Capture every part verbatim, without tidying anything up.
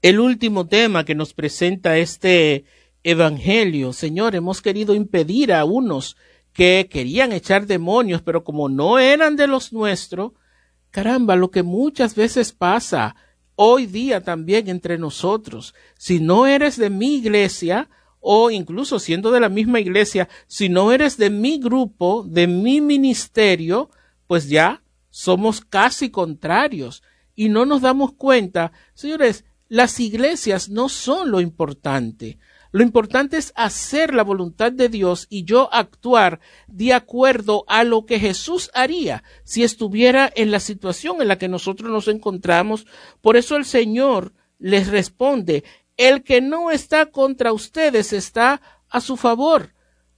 el último tema que nos presenta este evangelio. Señor, hemos querido impedir a unos que querían echar demonios, pero como no eran de los nuestros, caramba, lo que muchas veces pasa hoy día también entre nosotros. Si no eres de mi iglesia, o incluso siendo de la misma iglesia, si no eres de mi grupo, de mi ministerio, pues ya somos casi contrarios y no nos damos cuenta. Señores, las iglesias no son lo importante. Lo importante es hacer la voluntad de Dios y yo actuar de acuerdo a lo que Jesús haría si estuviera en la situación en la que nosotros nos encontramos. Por eso el Señor les responde: el que no está contra ustedes está a su favor.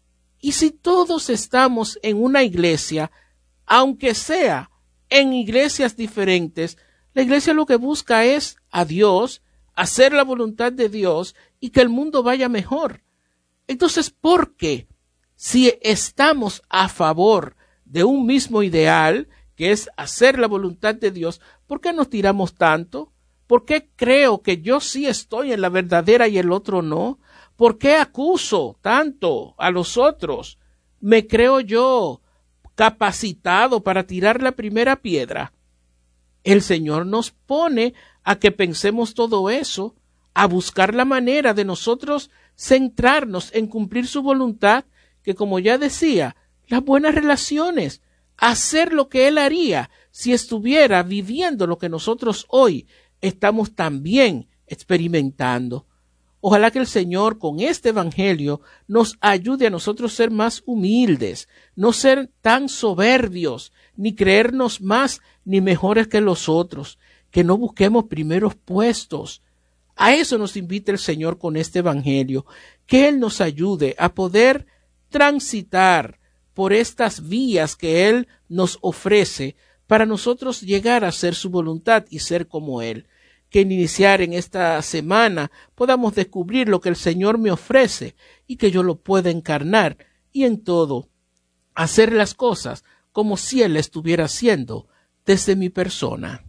Y si todos estamos en una iglesia, aunque sea en iglesias diferentes, la iglesia lo que busca es a Dios, hacer la voluntad de Dios y que el mundo vaya mejor. Entonces, ¿por qué? Si estamos a favor de un mismo ideal, que es hacer la voluntad de Dios, ¿por qué nos tiramos tanto? ¿Por qué creo que yo sí estoy en la verdadera y el otro no? ¿Por qué acuso tanto a los otros? ¿Me creo yo capacitado para tirar la primera piedra? El Señor nos pone a que pensemos todo eso, a buscar la manera de nosotros centrarnos en cumplir su voluntad, que como ya decía, las buenas relaciones, hacer lo que Él haría si estuviera viviendo lo que nosotros hoy estamos también experimentando. Ojalá que el Señor con este evangelio nos ayude a nosotros ser más humildes, no ser tan soberbios, ni creernos más ni mejores que los otros, que no busquemos primeros puestos. A eso nos invita el Señor con este evangelio, que Él nos ayude a poder transitar por estas vías que Él nos ofrece para nosotros llegar a hacer su voluntad y ser como Él. Que en iniciar en esta semana podamos descubrir lo que el Señor me ofrece y que yo lo pueda encarnar y en todo hacer las cosas como si Él estuviera haciendo desde mi persona.